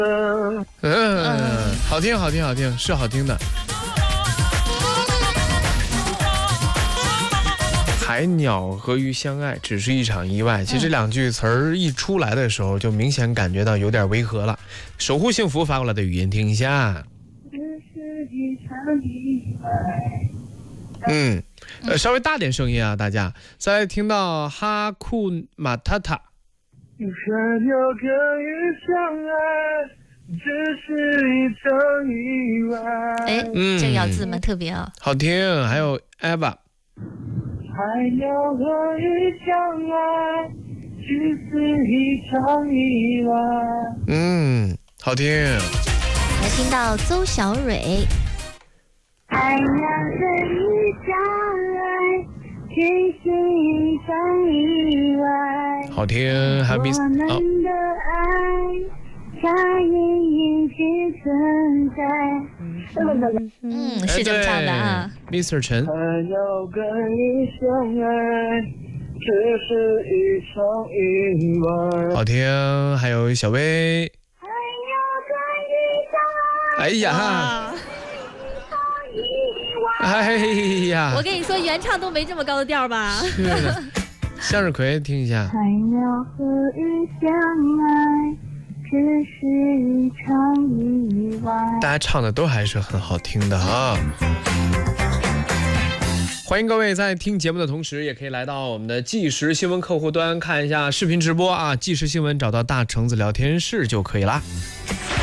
好听，好听，好听，是好听的。海鸟和鱼相爱，只是一场意外。其实这两句词儿一出来的时候，就明显感觉到有点违和了。守护幸福发过来的语音听一下。 只是一场意外。 稍微大点声音啊，大家。再来听到哈库马塔塔。 和鸟跟鱼相爱，只是一场意外。 这个咬字蛮特别啊。 好听。还有 Eva。 海鸟和鱼相爱，只是一场意外。 好听。 来听到邹小蕊。 海鸟和鱼相爱，只是一场意外。 好听。还有 Miss 我们的爱，它隐隐只存在。 是这么唱的啊。 Mr. 陈。 海鸟跟鱼相爱，只是一场意外。 好听。还有小薇。 海鸟跟鱼相爱。 哎呀，哎呀， 我跟你说，原唱都没这么高的调吧？ 是的。向日葵，听一下。 海鸟和鱼相爱，只是一场意外。 大家唱的都还是很好听的啊！欢迎各位在听节目的同时，也可以来到我们的即时新闻客户端看一下视频直播啊！即时新闻找到大橙子聊天室就可以啦。